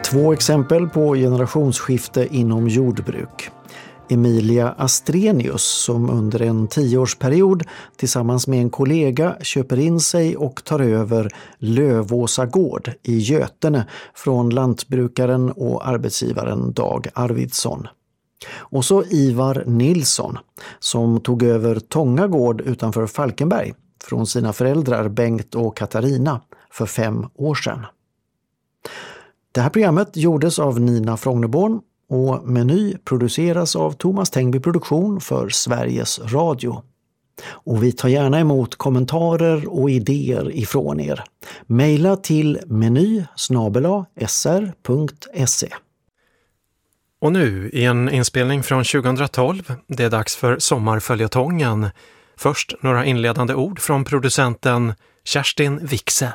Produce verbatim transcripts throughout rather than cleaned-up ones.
Två exempel på generationsskifte inom jordbruk. Emilia Astrenius som under en tioårsperiod tillsammans med en kollega köper in sig och tar över Lövåsa gård i Götene från lantbrukaren och arbetsgivaren Dag Arvidsson. Och så Ivar Nilsson som tog över Tånga gård utanför Falkenberg från sina föräldrar Bengt och Katarina för fem år sedan. Det här programmet gjordes av Nina Frogneborn och Meny produceras av Thomas Tengby Produktion för Sveriges Radio. Och vi tar gärna emot kommentarer och idéer ifrån er. Maila till meny snabel-a s r punkt se. Och nu i en inspelning från tjugohundratolv, det är dags för sommarföljetongen. Först några inledande ord från producenten Kerstin Wixe.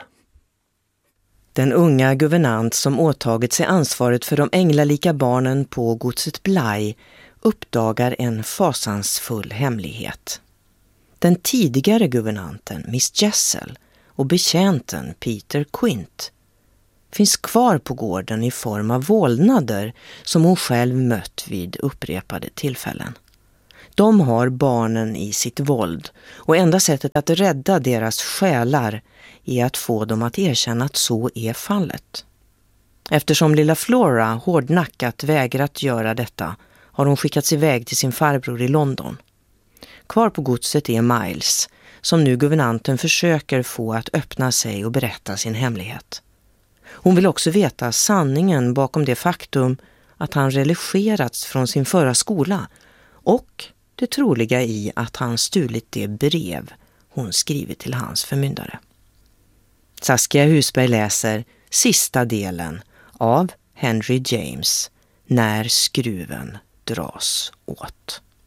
Den unga guvernant som åtagit sig ansvaret för de änglalika barnen på godset Blaj uppdagar en fasansfull hemlighet. Den tidigare guvernanten Miss Jessel och betjänten Peter Quint finns kvar på gården i form av vålnader som hon själv mött vid upprepade tillfällen. De har barnen i sitt våld och enda sättet att rädda deras själar är att få dem att erkänna att så är fallet. Eftersom lilla Flora hårdnackat vägrat göra detta har hon skickats iväg till sin farbror i London. Kvar på godset är Miles, som nu guvernanten försöker få att öppna sig och berätta sin hemlighet. Hon vill också veta sanningen bakom det faktum att han religerats från sin förra skola och det troliga i att han stulit det brev hon skrivit till hans förmyndare. Saskia Husberg läser sista delen av Henry James, När skruven dras åt.